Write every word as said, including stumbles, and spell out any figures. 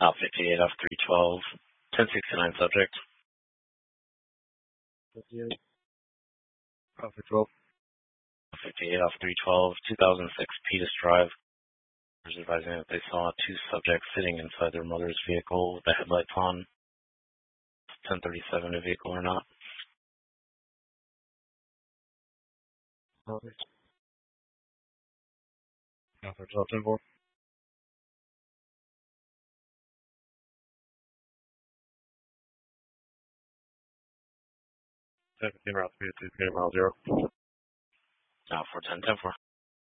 Out fifty-eight off three twelve, ten sixty-nine subject. fifty-eight. Alpha twelve. fifty-eight off three twelve, two thousand six Petus Drive. Was advising that they saw two subjects sitting inside their mother's vehicle with the headlights on. ten thirty-seven a vehicle or not. Alpha. Alpha twelve, ten four. seventeen route three two, mile zero. Out for ten ten four.